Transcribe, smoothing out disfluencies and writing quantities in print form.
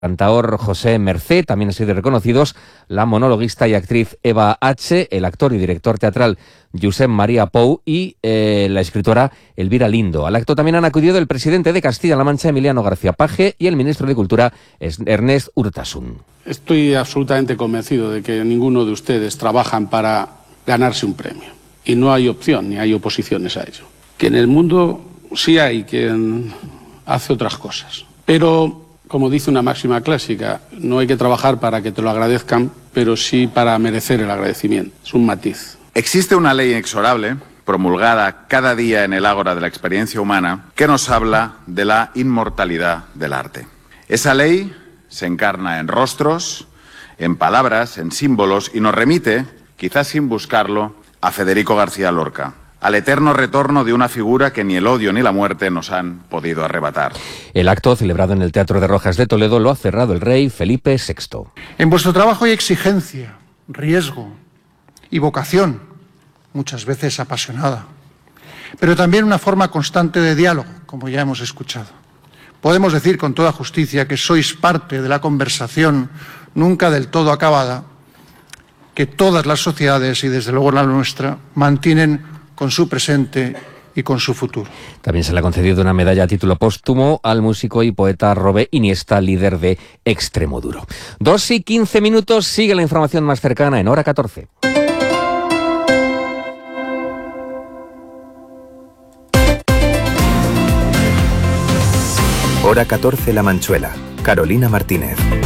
cantaor José Mercé, también han sido reconocidos la monologuista y actriz Eva H., el actor y director teatral Josep María Pou y la escritora Elvira Lindo. Al acto también han acudido el presidente de Castilla-La Mancha, Emiliano García Paje, y el ministro de Cultura, Ernest Urtasun. Estoy absolutamente convencido de que ninguno de ustedes trabajan para ganarse un premio. Y no hay opción ni hay oposiciones a ello. Que en el mundo sí hay quien hace otras cosas. Pero, como dice una máxima clásica, no hay que trabajar para que te lo agradezcan, pero sí para merecer el agradecimiento. Es un matiz. Existe una ley inexorable, promulgada cada día en el ágora de la experiencia humana, que nos habla de la inmortalidad del arte. Esa ley se encarna en rostros, en palabras, en símbolos y nos remite, quizás sin buscarlo, a Federico García Lorca, al eterno retorno de una figura que ni el odio ni la muerte nos han podido arrebatar. El acto, celebrado en el Teatro de Rojas de Toledo, lo ha cerrado el rey Felipe VI. En vuestro trabajo hay exigencia, riesgo y vocación, muchas veces apasionada, pero también una forma constante de diálogo, como ya hemos escuchado. Podemos decir con toda justicia que sois parte de la conversación nunca del todo acabada, que todas las sociedades, y desde luego la nuestra, mantienen con su presente y con su futuro. También se le ha concedido una medalla a título póstumo al músico y poeta Robe Iniesta, líder de Extremoduro. 2:15, sigue la información más cercana en Hora 14. Hora 14, La Manchuela. Carolina Martínez.